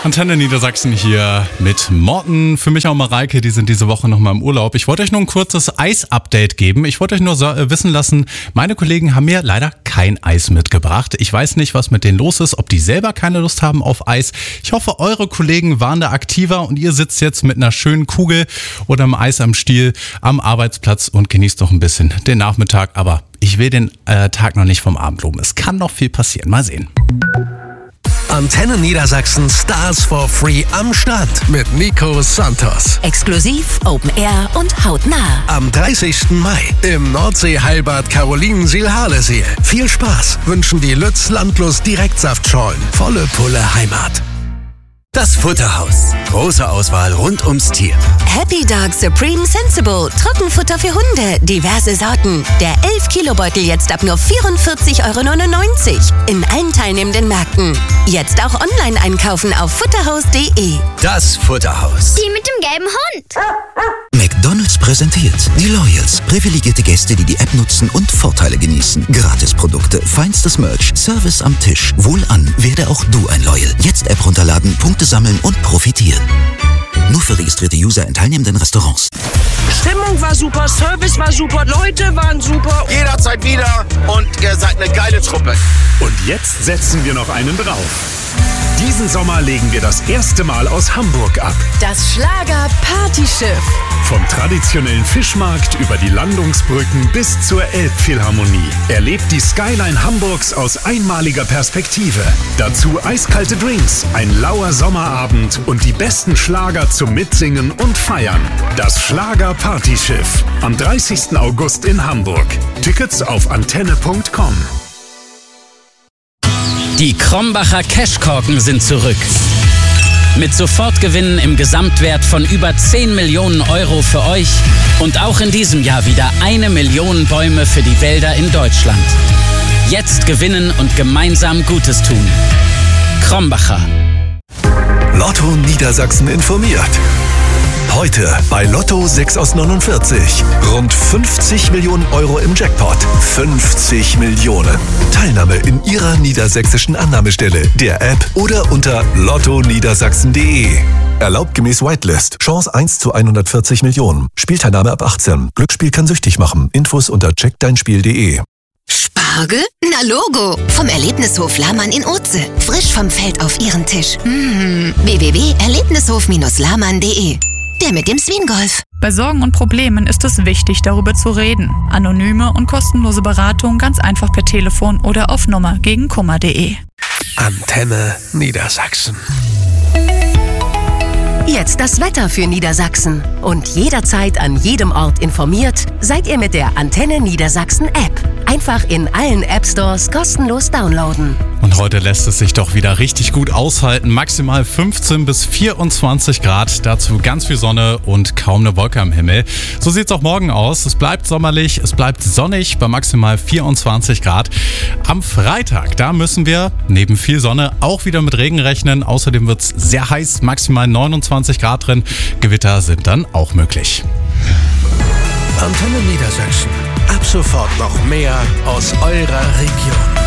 Antenne Niedersachsen hier mit Morten. Für mich auch Mareike, die sind diese Woche nochmal im Urlaub. Ich wollte euch nur ein kurzes Eis-Update geben. Ich wollte euch nur wissen lassen, meine Kollegen haben mir leider kein Eis mitgebracht. Ich weiß nicht, was mit denen los ist, ob die selber keine Lust haben auf Eis. Ich hoffe, eure Kollegen waren da aktiver und ihr sitzt jetzt mit einer schönen Kugel oder einem Eis am Stiel am Arbeitsplatz und genießt noch ein bisschen den Nachmittag. Aber ich will den Tag noch nicht vom Abend loben. Es kann noch viel passieren. Mal sehen. Antenne Niedersachsen Stars for Free am Start mit Nico Santos. Exklusiv, Open Air und hautnah. Am 30. Mai im Nordsee-Heilbad Carolinensiel-Harleseel. Viel Spaß wünschen die Lütz Landlust Direktsaftschorlen. Volle Pulle Heimat. Das Futterhaus. Große Auswahl rund ums Tier. Happy Dog Supreme Sensible. Trockenfutter für Hunde. Diverse Sorten. Der 11-Kilo-Beutel jetzt ab nur 44,99 € in allen teilnehmenden Märkten. Jetzt auch online einkaufen auf futterhaus.de. Das Futterhaus. Die mit dem gelben Hund. McDonald's präsentiert die Loyals. Privilegierte Gäste, die die App nutzen und Vorteile genießen. Gratisprodukte, feinstes Merch, Service am Tisch. Wohlan, werde auch du ein Loyal. Jetzt App runterladen, Punkte sammeln und profitieren. Nur für registrierte User in teilnehmenden Restaurants. Stimmung war super, Service war super, Leute waren super. Jederzeit wieder und ihr seid eine geile Truppe. Und jetzt setzen wir noch einen drauf. Diesen Sommer legen wir das erste Mal aus Hamburg ab. Das Schlager-Partyschiff. Vom traditionellen Fischmarkt über die Landungsbrücken bis zur Elbphilharmonie. Erlebt die Skyline Hamburgs aus einmaliger Perspektive. Dazu eiskalte Drinks, ein lauer Sommerabend und die besten Schlager zum Mitsingen und Feiern. Das Schlager-Partyschiff. Am 30. August in Hamburg. Tickets auf antenne.com. Die Krombacher Cashkorken sind zurück. Mit Sofortgewinnen im Gesamtwert von über 10 Millionen € für euch und auch in diesem Jahr wieder 1 Million Bäume für die Wälder in Deutschland. Jetzt gewinnen und gemeinsam Gutes tun. Krombacher. Lotto Niedersachsen informiert. Heute bei Lotto 6 aus 49. Rund 50 Millionen € im Jackpot. 50 Millionen. Teilnahme in Ihrer niedersächsischen Annahmestelle, der App oder unter lottoniedersachsen.de. Erlaubt gemäß Whitelist. Chance 1 zu 140 Millionen. Spielteilnahme ab 18. Glücksspiel kann süchtig machen. Infos unter checkdeinspiel.de. Spargel? Na Logo! Vom Erlebnishof Lahmann in Oetze. Frisch vom Feld auf Ihren Tisch. www.erlebnishof-lahmann.de. Der mit dem Swingolf. Bei Sorgen und Problemen ist es wichtig, darüber zu reden. Anonyme und kostenlose Beratung ganz einfach per Telefon oder auf nummergegenkummer.de. Antenne Niedersachsen. Jetzt das Wetter für Niedersachsen. Und jederzeit an jedem Ort informiert, seid ihr mit der Antenne Niedersachsen App. Einfach in allen App-Stores kostenlos downloaden. Und heute lässt es sich doch wieder richtig gut aushalten. Maximal 15 bis 24 Grad. Dazu ganz viel Sonne und kaum eine Wolke am Himmel. So sieht es auch morgen aus. Es bleibt sommerlich, es bleibt sonnig bei maximal 24 Grad. Am Freitag, da müssen wir neben viel Sonne auch wieder mit Regen rechnen. Außerdem wird es sehr heiß, maximal 29 Grad drin. Gewitter sind dann auch möglich. Antenne Niedersachsen. Ab sofort noch mehr aus eurer Region.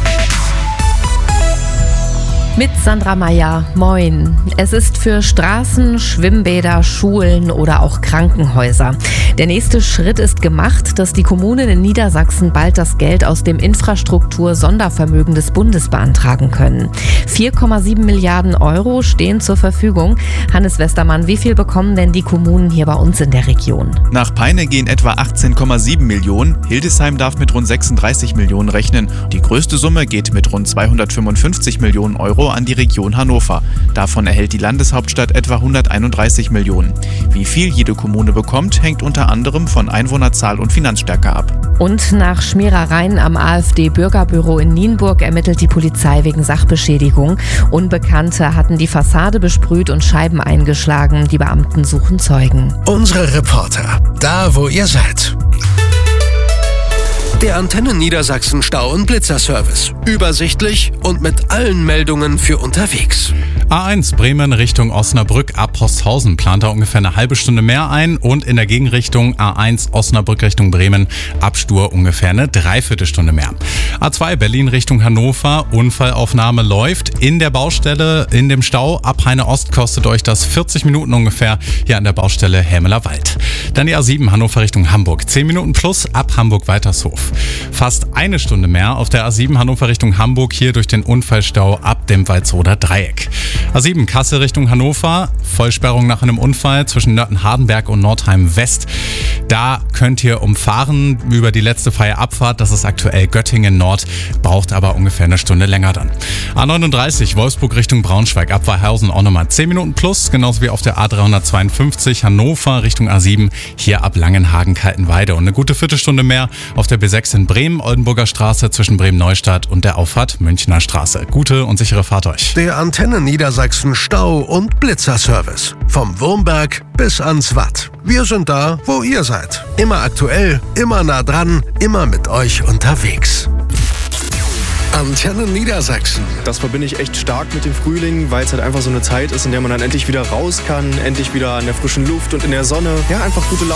Mit Sandra Meyer, moin. Es ist für Straßen, Schwimmbäder, Schulen oder auch Krankenhäuser. Der nächste Schritt ist gemacht, dass die Kommunen in Niedersachsen bald das Geld aus dem Infrastruktur-Sondervermögen des Bundes beantragen können. 4,7 Milliarden € stehen zur Verfügung. Hannes Westermann, wie viel bekommen denn die Kommunen hier bei uns in der Region? Nach Peine gehen etwa 18,7 Millionen. Hildesheim darf mit rund 36 Millionen rechnen. Die größte Summe geht mit rund 255 Millionen € an die Region Hannover. Davon erhält die Landeshauptstadt etwa 131 Millionen. Wie viel jede Kommune bekommt, hängt unter anderem von Einwohnerzahl und Finanzstärke ab. Und nach Schmierereien am AfD-Bürgerbüro in Nienburg ermittelt die Polizei wegen Sachbeschädigung. Unbekannte hatten die Fassade besprüht und Scheiben eingeschlagen. Die Beamten suchen Zeugen. Unsere Reporter, da wo ihr seid. Der Antenne Niedersachsen Stau- und Blitzerservice. Übersichtlich und mit allen Meldungen für unterwegs. A1 Bremen Richtung Osnabrück ab Posthausen plant da ungefähr eine halbe Stunde mehr ein und in der Gegenrichtung A1 Osnabrück Richtung Bremen ab Stur ungefähr eine Dreiviertelstunde mehr. A2 Berlin Richtung Hannover, Unfallaufnahme läuft in der Baustelle, in dem Stau. Ab Heine Ost kostet euch das 40 Minuten ungefähr hier an der Baustelle Helmeler Wald. Dann die A7 Hannover Richtung Hamburg, 10 Minuten plus ab Hamburg-Weitershof. Fast eine Stunde mehr auf der A7 Hannover Richtung Hamburg hier durch den Unfallstau ab dem Walsroder Dreieck. A7 Kassel Richtung Hannover, Vollsperrung nach einem Unfall zwischen Nörten-Hardenberg und Nordheim West. Da könnt ihr umfahren über die letzte freie Abfahrt, das ist aktuell Göttingen Nord, braucht aber ungefähr eine Stunde länger dann. A39 Wolfsburg Richtung Braunschweig, ab Weilhausen auch nochmal 10 Minuten plus, genauso wie auf der A352 Hannover Richtung A7, hier ab Langenhagen-Kaltenweide und eine gute Viertelstunde mehr auf der B6 in Bremen, Oldenburger Straße zwischen Bremen-Neustadt und der Auffahrt Münchner Straße. Gute und sichere Fahrt euch. Der Antenne Niedersachsen Stau- und Blitzerservice. Vom Wurmberg bis ans Watt. Wir sind da, wo ihr seid. Immer aktuell, immer nah dran, immer mit euch unterwegs. Antenne Niedersachsen. Das verbinde ich echt stark mit dem Frühling, weil es halt einfach so eine Zeit ist, in der man dann endlich wieder raus kann, endlich wieder an der frischen Luft und in der Sonne. Ja, einfach gute Laune.